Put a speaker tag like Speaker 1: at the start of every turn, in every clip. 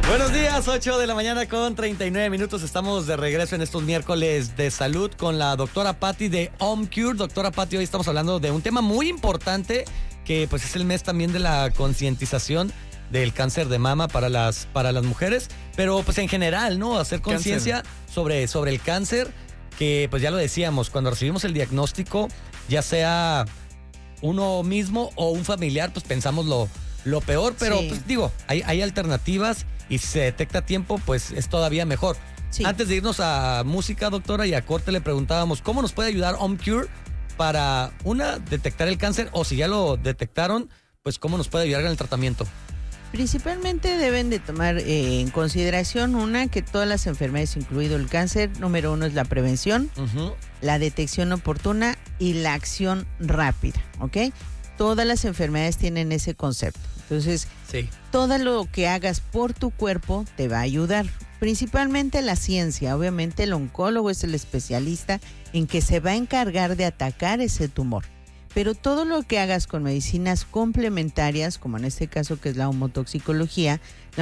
Speaker 1: Buenos días, 8 de la mañana con 39 minutos. Estamos de regreso en estos miércoles de salud con la doctora Patti de OmCure. Doctora Patti, hoy estamos hablando de un tema muy importante que pues es el mes también de la concientización del cáncer de mama para las mujeres, pero pues en general, ¿no? Hacer conciencia sobre el cáncer, que pues ya lo decíamos, cuando recibimos el diagnóstico, ya sea uno mismo o un familiar, pues pensamos lo peor, pero
Speaker 2: Sí.
Speaker 1: pues digo, hay alternativas y si se detecta a tiempo, pues es todavía mejor.
Speaker 2: Sí.
Speaker 1: Antes de irnos a música, doctora, y a corte le preguntábamos, ¿cómo nos puede ayudar OmCure para, detectar el cáncer? O si ya lo detectaron, pues ¿cómo nos puede ayudar en el tratamiento?
Speaker 2: Principalmente deben de tomar en consideración que todas las enfermedades, incluido el cáncer, número 1 es la prevención, la detección oportuna y la acción rápida, ¿ok? Todas las enfermedades tienen ese concepto. Entonces,
Speaker 1: Sí.
Speaker 2: todo lo que hagas por tu cuerpo te va a ayudar. Principalmente la ciencia, obviamente el oncólogo es el especialista en que se va a encargar de atacar ese tumor. Pero todo lo que hagas con medicinas complementarias, como en este caso que es la homotoxicología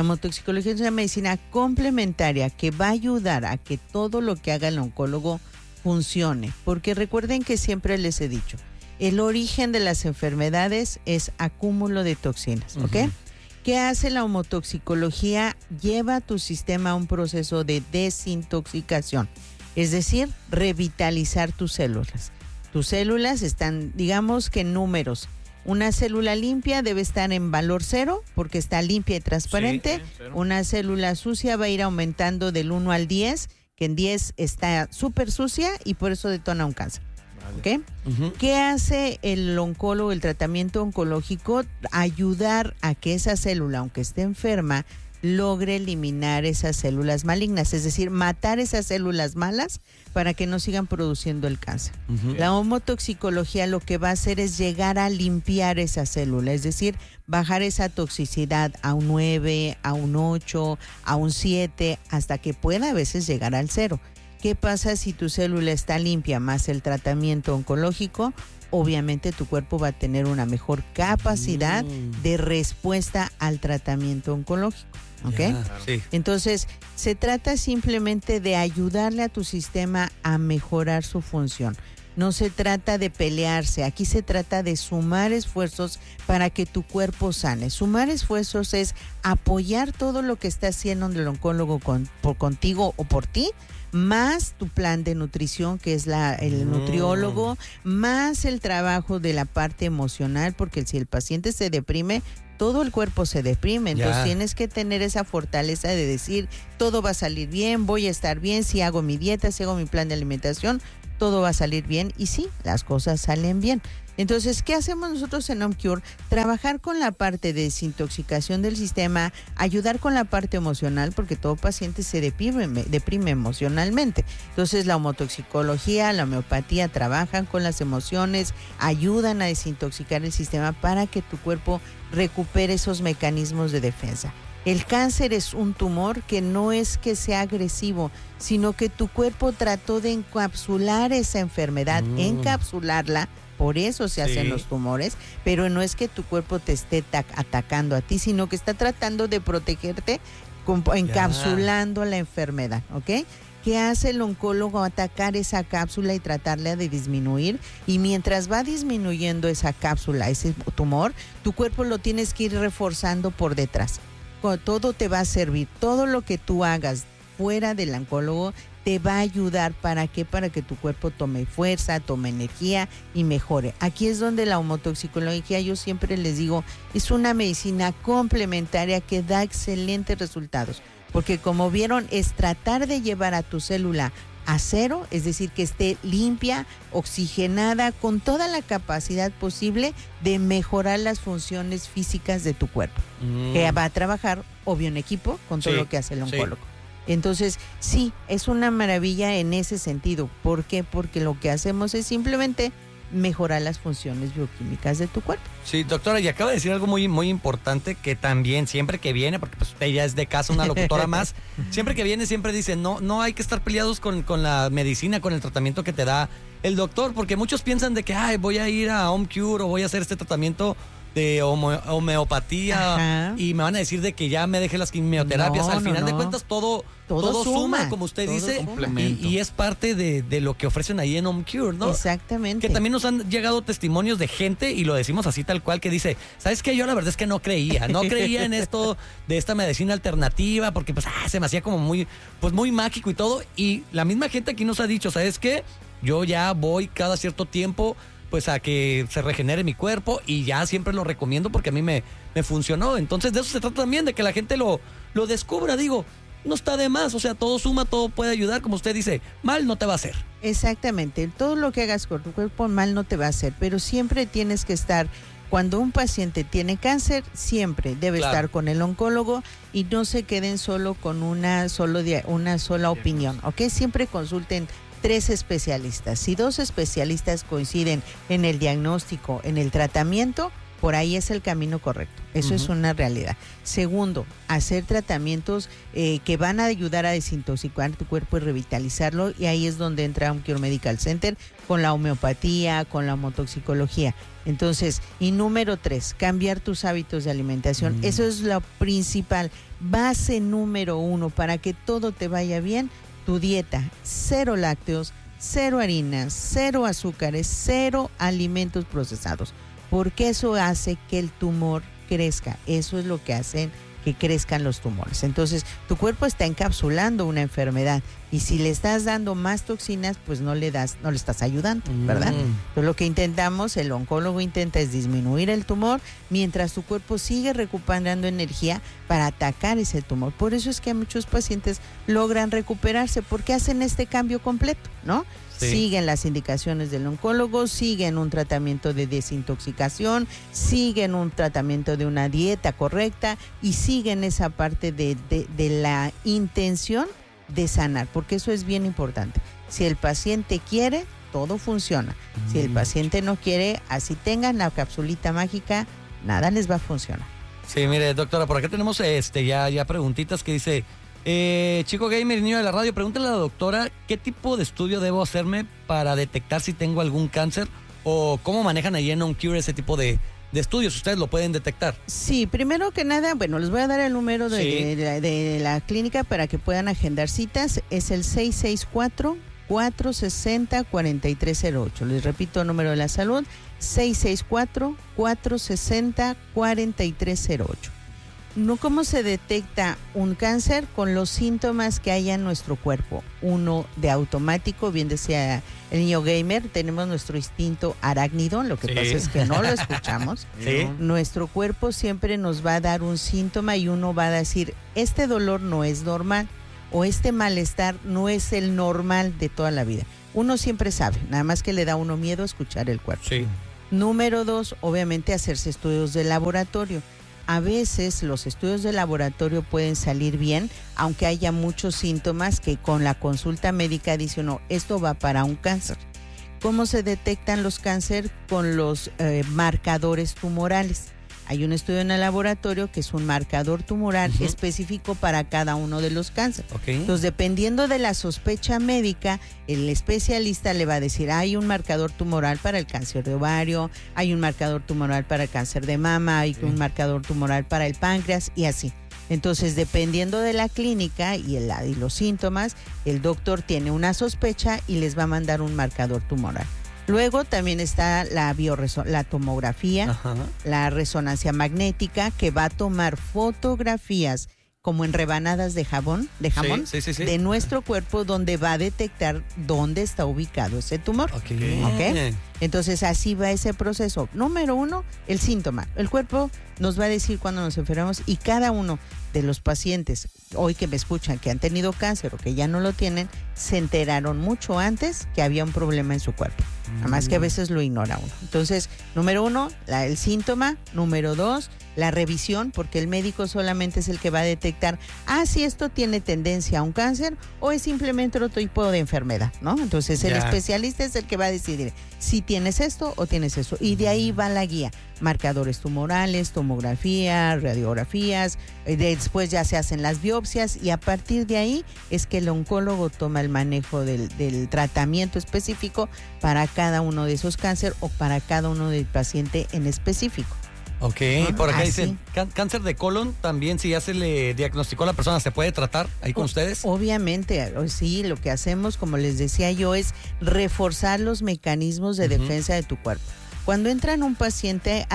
Speaker 2: es una medicina complementaria que va a ayudar a que todo lo que haga el oncólogo funcione. Porque recuerden que siempre les he dicho, el origen de las enfermedades es acúmulo de toxinas, ¿ok? ¿Qué hace la homotoxicología? Lleva a tu sistema a un proceso de desintoxicación, es decir, revitalizar tus células. Tus células están, digamos que en números. Una célula limpia debe estar en valor 0 porque está limpia y transparente.
Speaker 3: Sí,
Speaker 2: Una célula sucia va a ir aumentando del 1 al 10, que en 10 está súper sucia y por eso detona un cáncer. ¿Okay? ¿Qué hace el oncólogo, el tratamiento oncológico? Ayudar a que esa célula, aunque esté enferma, logre eliminar esas células malignas, es decir, matar esas células malas para que no sigan produciendo el cáncer. La homotoxicología lo que va a hacer es llegar a limpiar esa célula, es decir, bajar esa toxicidad a un 9, a un 8, a un 7, hasta que pueda a veces llegar al 0. ¿Qué pasa si tu célula está limpia más el tratamiento oncológico? Obviamente tu cuerpo va a tener una mejor capacidad de respuesta al tratamiento oncológico, ¿ok?
Speaker 1: Sí.
Speaker 2: Entonces, se trata simplemente de ayudarle a tu sistema a mejorar su función. No se trata de pelearse, aquí se trata de sumar esfuerzos para que tu cuerpo sane. Sumar esfuerzos es apoyar todo lo que está haciendo el oncólogo contigo o por ti, más tu plan de nutrición, que es el nutriólogo, más el trabajo de la parte emocional, porque si el paciente se deprime, todo el cuerpo se deprime. Entonces tienes que tener esa fortaleza de decir, todo va a salir bien, voy a estar bien, si hago mi dieta, si hago mi plan de alimentación, todo va a salir bien. Y sí, las cosas salen bien. Entonces, ¿qué hacemos nosotros en OmCure? Trabajar con la parte de desintoxicación del sistema, ayudar con la parte emocional, porque todo paciente se deprime emocionalmente. Entonces, la homotoxicología, la homeopatía trabajan con las emociones, ayudan a desintoxicar el sistema para que tu cuerpo recupere esos mecanismos de defensa. El cáncer es un tumor que no es que sea agresivo, sino que tu cuerpo trató de encapsular esa enfermedad, encapsularla. Por eso se hacen los tumores, pero no es que tu cuerpo te esté atacando a ti, sino que está tratando de protegerte encapsulando la enfermedad, ¿ok? ¿Qué hace el oncólogo? Atacar esa cápsula y tratarla de disminuir. Y mientras va disminuyendo esa cápsula, ese tumor, tu cuerpo lo tienes que ir reforzando por detrás. Todo te va a servir, todo lo que tú hagas fuera del oncólogo te va a ayudar. ¿Para qué? Para que tu cuerpo tome fuerza, tome energía y mejore. Aquí es donde la homotoxicología, yo siempre les digo, es una medicina complementaria que da excelentes resultados. Porque como vieron, es tratar de llevar a tu célula a 0, es decir, que esté limpia, oxigenada, con toda la capacidad posible de mejorar las funciones físicas de tu cuerpo. Que va a trabajar, obvio, en equipo con todo lo que hace el oncólogo. Entonces, sí, es una maravilla en ese sentido. ¿Por qué? Porque lo que hacemos es simplemente mejorar las funciones bioquímicas de tu cuerpo.
Speaker 1: Sí, doctora, y acaba de decir algo muy, muy importante, que también siempre que viene, porque pues usted ya es de casa una locutora más, siempre que viene siempre dice, no hay que estar peleados con la medicina, con el tratamiento que te da el doctor, porque muchos piensan de que voy a ir a OmCure o voy a hacer este tratamiento homeopatía.
Speaker 2: Ajá.
Speaker 1: Y me van a decir de que ya me deje las quimioterapias.
Speaker 2: No,
Speaker 1: Al final
Speaker 2: no,
Speaker 1: de
Speaker 2: no.
Speaker 1: cuentas todo
Speaker 2: Todo
Speaker 1: suma,
Speaker 2: suma,
Speaker 1: como usted
Speaker 2: todo
Speaker 1: dice,
Speaker 2: suma.
Speaker 1: y es parte de lo que ofrecen ahí en HomeCure, ¿no?
Speaker 2: Exactamente.
Speaker 1: Que también nos han llegado testimonios de gente, y lo decimos así tal cual, que dice, ¿sabes qué? Yo la verdad es que no creía en esto de esta medicina alternativa, porque pues se me hacía como muy mágico y todo, y la misma gente aquí nos ha dicho, ¿sabes qué? Yo ya voy cada cierto tiempo pues a que se regenere mi cuerpo, y ya siempre lo recomiendo porque a mí me funcionó. Entonces de eso se trata también, de que la gente lo descubra. Digo, no está de más, o sea, todo suma, todo puede ayudar, como usted dice, mal no te va a hacer.
Speaker 2: Exactamente, todo lo que hagas con tu cuerpo mal no te va a hacer, pero siempre tienes que estar, cuando un paciente tiene cáncer, siempre debe estar con el oncólogo, y no se queden solo con una sola opinión, ¿ok? Siempre consulten 3 especialistas. Si 2 especialistas coinciden en el diagnóstico, en el tratamiento, por ahí es el camino correcto. Eso es una realidad. Segundo, hacer tratamientos que van a ayudar a desintoxicar tu cuerpo y revitalizarlo, y ahí es donde entra HomeCure Medical Center con la homeopatía, con la homotoxicología. Entonces, y número 3, cambiar tus hábitos de alimentación. Eso es lo principal, base número 1 para que todo te vaya bien. Tu dieta, 0 lácteos, 0 harinas, 0 azúcares, 0 alimentos procesados, porque eso hace que el tumor crezca. Eso es lo que hace que crezcan los tumores. Entonces, tu cuerpo está encapsulando una enfermedad, y si le estás dando más toxinas, pues no le estás ayudando, ¿verdad? Entonces, lo que intentamos, el oncólogo intenta, es disminuir el tumor mientras tu cuerpo sigue recuperando energía para atacar ese tumor. Por eso es que muchos pacientes logran recuperarse, porque hacen este cambio completo, ¿no? Sí. Siguen las indicaciones del oncólogo, siguen un tratamiento de desintoxicación, siguen un tratamiento de una dieta correcta, y siguen esa parte de la intención de sanar, porque eso es bien importante. Si el paciente quiere, todo funciona. Si el paciente no quiere, así tengan la capsulita mágica, nada les va a funcionar.
Speaker 1: Sí, mire, doctora, por acá tenemos ya preguntitas que dice... Chico Gamer, niño de la radio, pregúntale a la doctora qué tipo de estudio debo hacerme para detectar si tengo algún cáncer, o cómo manejan ahí en HomeCure ese tipo de estudios. ¿Ustedes lo pueden detectar?
Speaker 2: Sí, primero que nada, bueno, les voy a dar el número de la clínica para que puedan agendar citas. Es el 664-460-4308. Les repito, el número de la salud, 664-460-4308. No, ¿cómo se detecta un cáncer? Con los síntomas que haya en nuestro cuerpo. Uno, de automático, bien decía el niño gamer, tenemos nuestro instinto arácnido, lo que pasa es que no lo escuchamos.
Speaker 1: ¿Sí?
Speaker 2: Nuestro cuerpo siempre nos va a dar un síntoma, y uno va a decir, este dolor no es normal, o este malestar no es el normal de toda la vida. Uno siempre sabe, nada más que le da a uno miedo a escuchar el cuerpo.
Speaker 1: Sí.
Speaker 2: Número 2, obviamente hacerse estudios de laboratorio. A veces los estudios de laboratorio pueden salir bien, aunque haya muchos síntomas que con la consulta médica dice uno, esto va para un cáncer. ¿Cómo se detectan los cánceres? Con los marcadores tumorales. Hay un estudio en el laboratorio que es un marcador tumoral específico para cada uno de los cánceres.
Speaker 1: Okay.
Speaker 2: Entonces, dependiendo de la sospecha médica, el especialista le va a decir, hay un marcador tumoral para el cáncer de ovario, hay un marcador tumoral para el cáncer de mama, hay un marcador tumoral para el páncreas, y así. Entonces, dependiendo de la clínica y los síntomas, el doctor tiene una sospecha y les va a mandar un marcador tumoral. Luego también está la tomografía, la resonancia magnética, que va a tomar fotografías como en rebanadas de jamón,
Speaker 1: sí.
Speaker 2: de nuestro cuerpo, donde va a detectar dónde está ubicado ese tumor. ¿Okay? Entonces, así va ese proceso. Número 1, el síntoma. El cuerpo nos va a decir cuando nos enfermamos, y cada uno de los pacientes hoy que me escuchan que han tenido cáncer o que ya no lo tienen, se enteraron mucho antes que había un problema en su cuerpo. Nada más que a veces lo ignora uno. Entonces, número 1, el síntoma. Número 2, la revisión, porque el médico solamente es el que va a detectar, si esto tiene tendencia a un cáncer o es simplemente otro tipo de enfermedad, ¿no? Entonces, el especialista es el que va a decidir si tienes esto o tienes eso. Y de ahí va la guía. Marcadores tumorales, tomografía, radiografías, después ya se hacen las biopsias, y a partir de ahí es que el oncólogo toma el manejo del tratamiento específico para cada uno de esos cánceres o para cada uno del paciente en específico.
Speaker 1: Ok, por acá dicen, cáncer de colon también, si ya se le diagnosticó a la persona, ¿se puede tratar ahí con ustedes?
Speaker 2: Obviamente, sí, lo que hacemos, como les decía yo, es reforzar los mecanismos de defensa de tu cuerpo. Cuando entran un paciente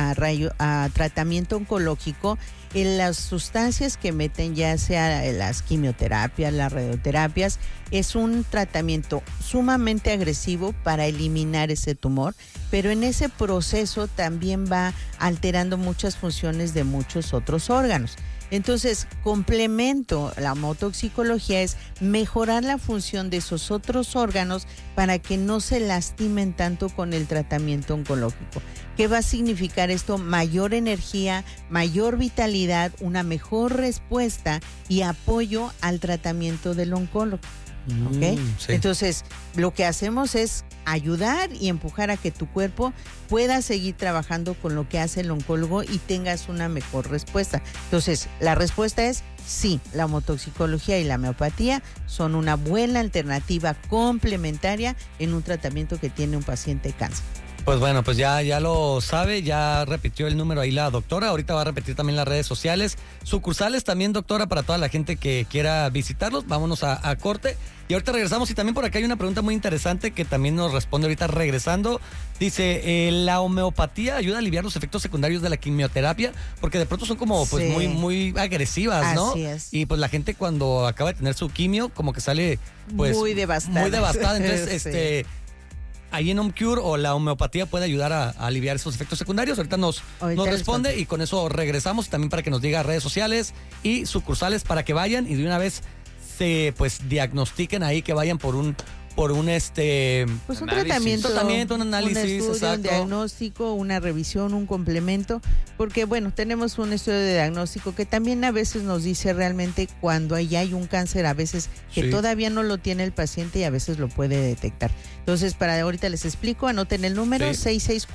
Speaker 2: a tratamiento oncológico, las sustancias que meten, ya sea las quimioterapias, las radioterapias, es un tratamiento sumamente agresivo para eliminar ese tumor, pero en ese proceso también va alterando muchas funciones de muchos otros órganos. Entonces, complemento la homotoxicología es mejorar la función de esos otros órganos para que no se lastimen tanto con el tratamiento oncológico. ¿Qué va a significar esto? Mayor energía, mayor vitalidad, una mejor respuesta y apoyo al tratamiento del oncólogo. ¿Okay?
Speaker 1: Sí.
Speaker 2: Entonces, lo que hacemos es ayudar y empujar a que tu cuerpo pueda seguir trabajando con lo que hace el oncólogo y tengas una mejor respuesta. Entonces, la respuesta es sí, la homotoxicología y la homeopatía son una buena alternativa complementaria en un tratamiento que tiene un paciente de cáncer.
Speaker 1: Pues bueno, pues ya lo sabe, ya repitió el número ahí la doctora, ahorita va a repetir también las redes sociales, sucursales también, doctora, para toda la gente que quiera visitarlos. Vámonos a corte y ahorita regresamos. Y también por acá hay una pregunta muy interesante que también nos responde ahorita regresando. Dice, ¿la homeopatía ayuda a aliviar los efectos secundarios de la quimioterapia? Porque de pronto son como pues
Speaker 2: Sí.
Speaker 1: muy agresivas, ¿no?
Speaker 2: Así es.
Speaker 1: Y pues la gente cuando acaba de tener su quimio como que sale pues
Speaker 2: muy devastada.
Speaker 1: Muy devastada, entonces
Speaker 2: Sí.
Speaker 1: ahí en OmCure o la homeopatía puede ayudar a aliviar esos efectos secundarios. Ahorita nos responde y con eso regresamos también para que nos diga redes sociales y sucursales para que vayan y de una vez se pues diagnostiquen ahí, que vayan por un
Speaker 2: pues un
Speaker 1: tratamiento, un análisis,
Speaker 2: un estudio,
Speaker 1: exacto.
Speaker 2: Un diagnóstico, una revisión, un complemento, porque bueno, tenemos un estudio de diagnóstico que también a veces nos dice realmente cuando ahí hay un cáncer, a veces que
Speaker 1: Sí.
Speaker 2: todavía no lo tiene el paciente y a veces lo puede detectar. Entonces, para ahorita les explico, anoten el número
Speaker 1: Sí.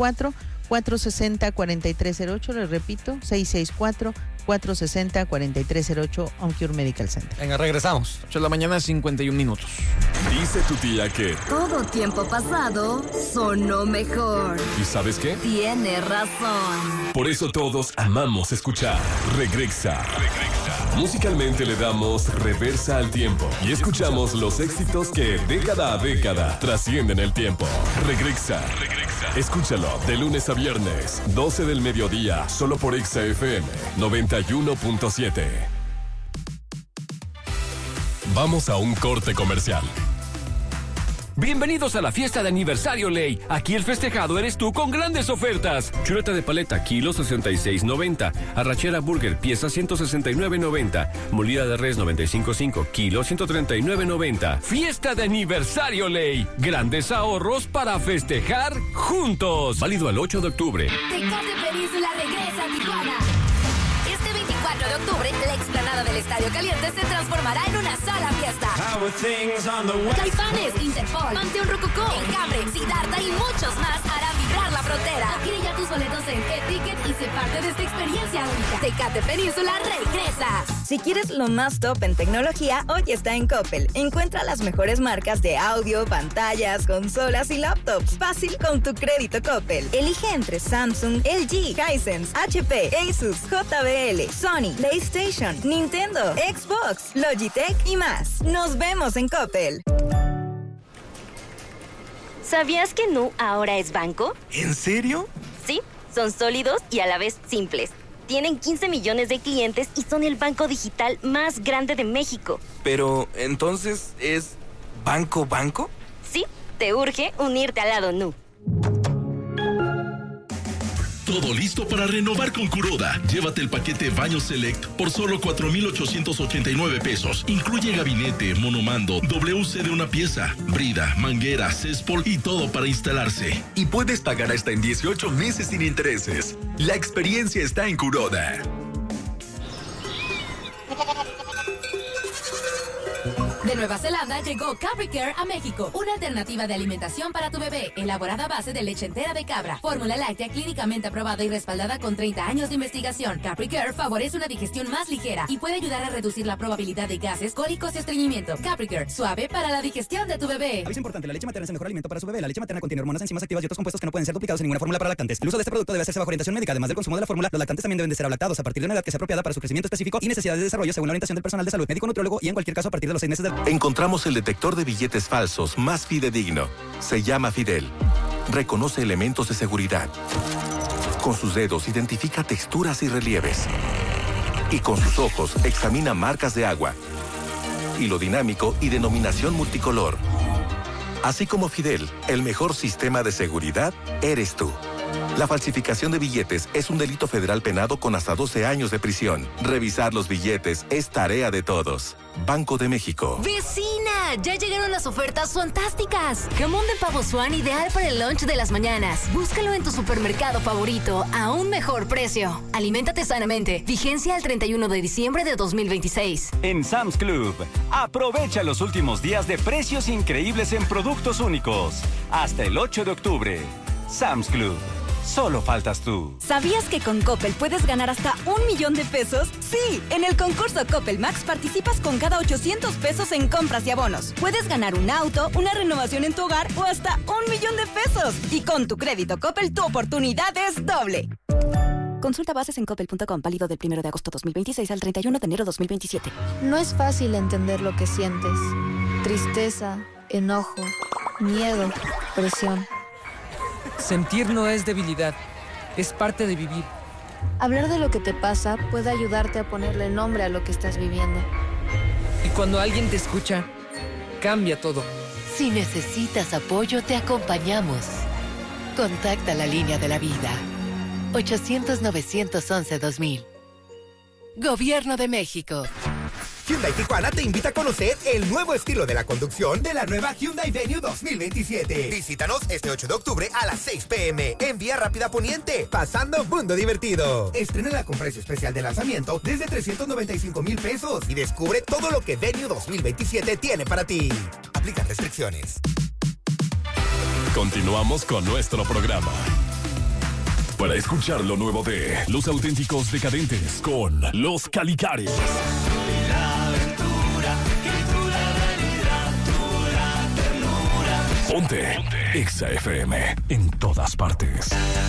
Speaker 2: 664-460-4308, les repito, 664-460-4308, OmCure Medical Center.
Speaker 1: Venga, regresamos.
Speaker 3: 8 de la mañana, 51 minutos.
Speaker 4: Dice tu tía que...
Speaker 5: Todo tiempo pasado sonó mejor.
Speaker 4: ¿Y sabes qué?
Speaker 5: Tiene razón.
Speaker 4: Por eso todos amamos escuchar Regresa. Musicalmente le damos reversa al tiempo y escuchamos los éxitos que década a década trascienden el tiempo. Regresa. Escúchalo de lunes a viernes, 12 del mediodía, solo por Exa FM 91.7. Vamos a un corte comercial.
Speaker 6: Bienvenidos a la fiesta de aniversario Ley. Aquí el festejado eres tú con grandes ofertas. Chuleta de paleta, kilo 66.90. Arrachera burger, pieza 169.90. Molida de res 95.5, kilo 139.90. Fiesta de aniversario Ley. Grandes ahorros para festejar juntos. Válido al 8 de octubre.
Speaker 5: Tecate Península regresa a Tijuana. Este 24 de octubre, la explanada del Estadio Caliente se transformará en una sola fiesta. Caifanes, Interpol, Panteón Rococó, Enjambre, Siddhartha y muchos más harán vibrar la frontera. Adquiere ya tus boletos en e-ticket y sé parte de esta experiencia única. Tecate Península regresa.
Speaker 7: Si quieres lo más top en tecnología, hoy está en Coppel. Encuentra las mejores marcas de audio, pantallas, consolas y laptops. Fácil con tu crédito Coppel. Elige entre Samsung, LG, Hisense, HP, Asus, JBL, Sony, PlayStation, Nintendo, Xbox, Logitech y más. Nos vemos en Coppel.
Speaker 8: ¿Sabías que Nu ahora es banco?
Speaker 9: ¿En serio?
Speaker 8: Sí, son sólidos y a la vez simples. Tienen 15 millones de clientes y son el banco digital más grande de México.
Speaker 9: Pero, entonces, ¿es banco?
Speaker 8: Sí, te urge unirte al lado Nu.
Speaker 10: Todo listo para renovar con Kuroda. Llévate el paquete Baño Select por solo 4,889 pesos. Incluye gabinete, monomando, WC de una pieza, brida, manguera, céspol y todo para instalarse.
Speaker 11: Y puedes pagar hasta en 18 meses sin intereses. La experiencia está en Kuroda.
Speaker 5: De Nueva Zelanda llegó Capri Care a México, una alternativa de alimentación para tu bebé, elaborada a base de leche entera de cabra, fórmula láctea clínicamente aprobada y respaldada con 30 años de investigación. Capri Care favorece una digestión más ligera y puede ayudar a reducir la probabilidad de gases, cólicos y estreñimiento. Capri Care, suave para la digestión de tu bebé.
Speaker 12: Aviso importante, la leche materna es el mejor alimento para su bebé. La leche materna contiene hormonas, enzimas activas y otros compuestos que no pueden ser duplicados en ninguna fórmula para lactantes. El uso de este producto debe hacerse bajo orientación médica. Además del consumo de la fórmula, los lactantes también deben de ser lactados a partir de una edad que sea apropiada para su crecimiento específico y necesidades de desarrollo según la orientación del personal de salud, médico nutriólogo y en cualquier caso a partir de los 6 meses de edad.
Speaker 11: Encontramos el detector de billetes falsos más fidedigno. Se llama Fidel. Reconoce elementos de seguridad. Con sus dedos identifica texturas y relieves. Y con sus ojos examina marcas de agua, hilo dinámico y denominación multicolor. Así como Fidel, el mejor sistema de seguridad eres tú. La falsificación de billetes es un delito federal penado con hasta 12 años de prisión. Revisar los billetes es tarea de todos. Banco de México.
Speaker 5: ¡Vecina! Ya llegaron las ofertas fantásticas. Jamón de pavo Swan ideal para el lunch de las mañanas. Búscalo en tu supermercado favorito a un mejor precio. Aliméntate sanamente. Vigencia al 31 de diciembre de 2026.
Speaker 13: En Sam's Club, aprovecha los últimos días de precios increíbles en productos únicos. Hasta el 8 de octubre. Sam's Club. Solo faltas tú.
Speaker 7: ¿Sabías que con Coppel puedes ganar hasta 1 millón de pesos? Sí, en el concurso Coppel Max participas con cada 800 pesos en compras y abonos. Puedes ganar un auto, una renovación en tu hogar o hasta 1 millón de pesos. Y con tu crédito Coppel, tu oportunidad es doble. Consulta bases en coppel.com, válido del 1 de agosto 2026 al 31 de enero 2027.
Speaker 14: No es fácil entender lo que sientes. Tristeza, enojo, miedo, presión.
Speaker 3: Sentir no es debilidad, es parte de vivir.
Speaker 14: Hablar de lo que te pasa puede ayudarte a ponerle nombre a lo que estás viviendo.
Speaker 3: Y cuando alguien te escucha, cambia todo.
Speaker 15: Si necesitas apoyo, te acompañamos. Contacta la línea de la vida. 800-911-2000. Gobierno de México.
Speaker 16: Hyundai Tijuana te invita a conocer el nuevo estilo de la conducción de la nueva Hyundai Venue 2027. Visítanos este 8 de octubre a las 6 p.m. en Vía Rápida Poniente, pasando mundo divertido. Estrénala con precio especial de lanzamiento desde 395,000 pesos y descubre todo lo que Venue 2027 tiene para ti. Aplican restricciones.
Speaker 4: Continuamos con nuestro programa. Para escuchar lo nuevo de Los Auténticos Decadentes con Los Caligaris. Ponte Exa FM en todas partes.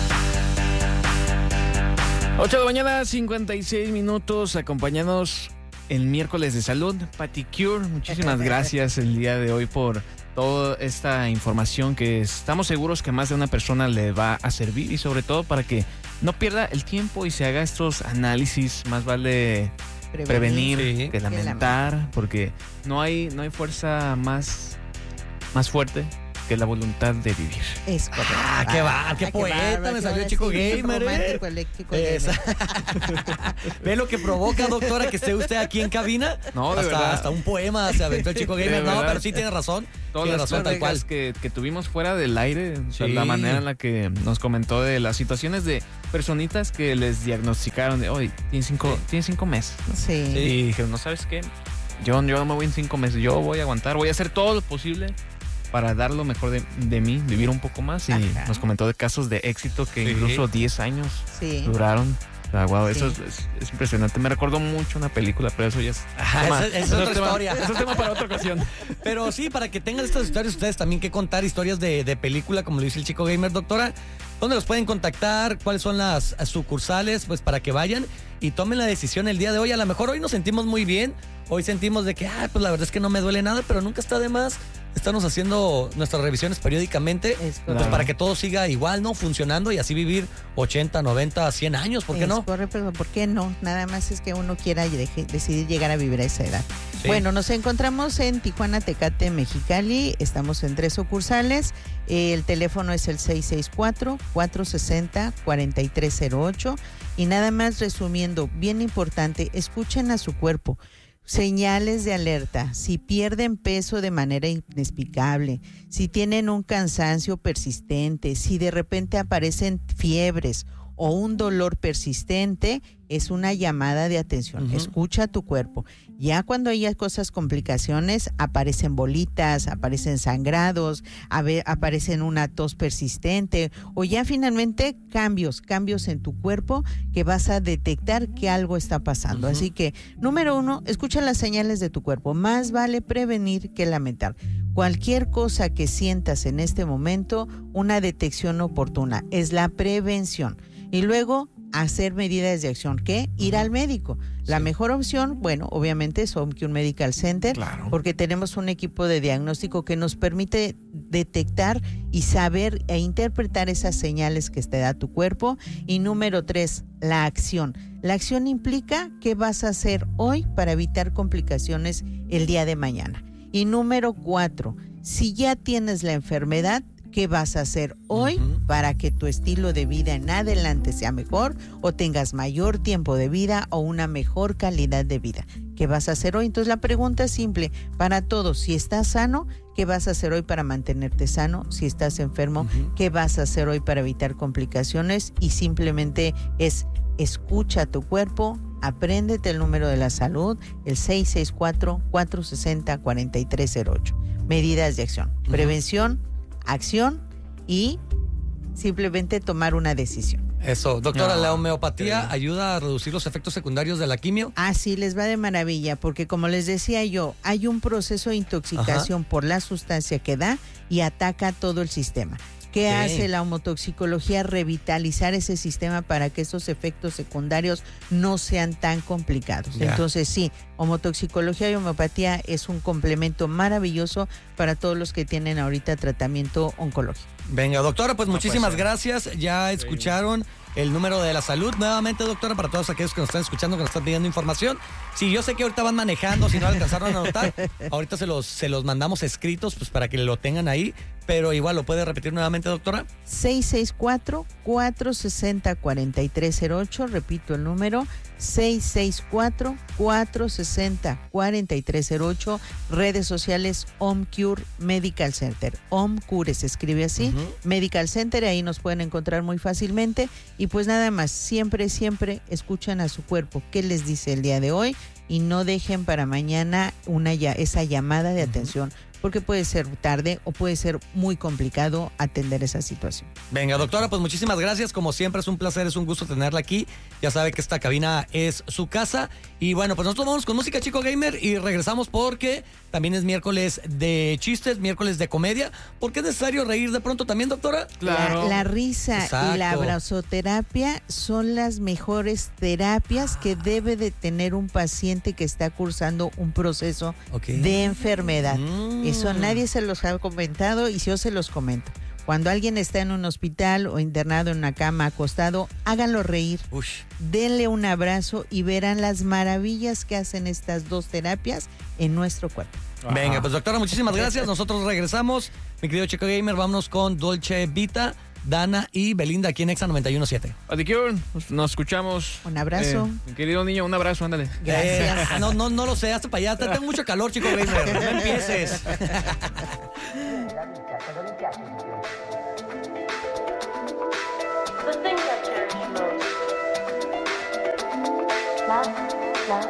Speaker 3: 8 de la mañana, 56 minutos, acompañados el miércoles de salud. Pati Cure, muchísimas gracias el día de hoy por toda esta información que estamos seguros que a más de una persona le va a servir y sobre todo para que no pierda el tiempo y se haga estos análisis. Más vale prevenir que lamentar, porque no hay fuerza más fuerte que la voluntad de vivir.
Speaker 2: Es correcto.
Speaker 1: Qué poeta, me salió Chico Gamer.
Speaker 2: Romántico, eléctrico gamer.
Speaker 1: ¿Ve lo que provoca, doctora, que esté usted aquí en cabina?
Speaker 3: No, de verdad.
Speaker 1: Hasta un poema se aventó el Chico Gamer. No, pero sí tiene razón.
Speaker 3: Todas las pláticas que tuvimos fuera del aire, o sea, la manera en la que nos comentó de las situaciones de personitas que les diagnosticaron de hoy, tienes 5 meses. ¿No?
Speaker 2: Sí.
Speaker 3: Y dijeron, ¿no sabes qué? Yo no me voy en 5 meses, yo voy a aguantar, voy a hacer todo lo posible para dar lo mejor de mí, vivir un poco más. Y nos comentó de casos de éxito que incluso 10 años duraron. O sea, wow, eso es impresionante. Me recordó mucho una película, pero eso ya es...
Speaker 1: es otra historia.
Speaker 3: Es un tema para otra ocasión.
Speaker 1: Pero sí, para que tengan estas historias ustedes también que contar, historias de película, como lo dice el Chico Gamer, doctora. ¿Dónde los pueden contactar? ¿Cuáles son las sucursales? Pues para que vayan y tomen la decisión el día de hoy. A lo mejor hoy nos sentimos muy bien. Hoy sentimos de que, pues la verdad es que no me duele nada, pero nunca está de más. Estamos haciendo nuestras revisiones periódicamente, pues para que todo siga igual, ¿no? Funcionando y así vivir 80, 90, 100 años, ¿por qué no?
Speaker 2: Correcto, ¿por qué no? Nada más es que uno quiera decidir llegar a vivir a esa edad. Sí. Bueno, nos encontramos en Tijuana, Tecate, Mexicali. Estamos en 3 sucursales. El teléfono es el 664-460-4308. Y nada más resumiendo, bien importante, escuchen a su cuerpo. Señales de alerta: si pierden peso de manera inexplicable, si tienen un cansancio persistente, si de repente aparecen fiebres o un dolor persistente, es una llamada de atención. Escucha tu cuerpo. Ya cuando hay cosas, complicaciones, aparecen bolitas, aparecen sangrados, aparecen una tos persistente o ya finalmente cambios en tu cuerpo que vas a detectar que algo está pasando. Así que, número 1, escucha las señales de tu cuerpo. Más vale prevenir que lamentar. Cualquier cosa que sientas en este momento, una detección oportuna es la prevención. Y luego, hacer medidas de acción. ¿Qué? Ir al médico. La mejor opción, bueno, obviamente es OmCure Medical Center, porque tenemos un equipo de diagnóstico que nos permite detectar y saber e interpretar esas señales que te da tu cuerpo. Y número 3, la acción. La acción implica qué vas a hacer hoy para evitar complicaciones el día de mañana. Y número 4, si ya tienes la enfermedad, ¿qué vas a hacer hoy para que tu estilo de vida en adelante sea mejor o tengas mayor tiempo de vida o una mejor calidad de vida? ¿Qué vas a hacer hoy? Entonces la pregunta es simple para todos. Si estás sano, ¿qué vas a hacer hoy para mantenerte sano? Si estás enfermo, ¿qué vas a hacer hoy para evitar complicaciones? Y simplemente es escucha tu cuerpo, apréndete el número de la salud, el 664-460-4308. Medidas de acción, prevención, acción y simplemente tomar una decisión.
Speaker 1: Eso, doctora, la homeopatía ayuda a reducir los efectos secundarios de la quimio.
Speaker 2: Sí, les va de maravilla, porque como les decía yo, hay un proceso de intoxicación por la sustancia que da y ataca todo el sistema. ¿Qué hace la homotoxicología? Revitalizar ese sistema para que esos efectos secundarios no sean tan complicados. Entonces sí, homotoxicología y homeopatía es un complemento maravilloso para todos los que tienen ahorita tratamiento oncológico.
Speaker 1: Venga, doctora, pues muchísimas gracias. Ya escucharon el número de la salud. Nuevamente, doctora, para todos aquellos que nos están escuchando, que nos están pidiendo información. Sí, yo sé que ahorita van manejando, si no alcanzaron a anotar, ahorita se los mandamos escritos pues para que lo tengan ahí, pero igual lo puede repetir nuevamente, doctora.
Speaker 2: 664-460-4308, repito el número, 664-460-4308, redes sociales OmCure Medical Center. OmCure se escribe así, Medical Center, ahí nos pueden encontrar muy fácilmente. Y pues nada más, siempre escuchan a su cuerpo qué les dice el día de hoy y no dejen para mañana esa llamada de atención, porque puede ser tarde o puede ser muy complicado atender esa situación.
Speaker 1: Venga, doctora, pues muchísimas gracias. Como siempre, es un placer, es un gusto tenerla aquí. Ya sabe que esta cabina es su casa. Y bueno, pues nosotros vamos con música, Chico Gamer, y regresamos porque también es miércoles de chistes, miércoles de comedia. ¿Por qué es necesario reír de pronto también, doctora?
Speaker 2: Claro. La risa y la abrazoterapia son las mejores terapias que debe de tener un paciente que está cursando un proceso de enfermedad. Eso nadie se los ha comentado y yo se los comento. Cuando alguien está en un hospital o internado en una cama, acostado, háganlo reír. Denle un abrazo y verán las maravillas que hacen estas dos terapias en nuestro cuerpo.
Speaker 1: Venga, pues doctora, muchísimas gracias. Nosotros regresamos. Mi querido Chico Gamer, vámonos con Dolce Vita, Dana y Belinda aquí en Exa 91.7.
Speaker 3: Paticure, nos escuchamos.
Speaker 2: Un abrazo.
Speaker 3: Mi querido niño, un abrazo, ándale.
Speaker 2: Gracias.
Speaker 1: No lo sé, hasta para allá. Tengo mucho calor, Chico Gamer. No empieces.
Speaker 17: The thing that changed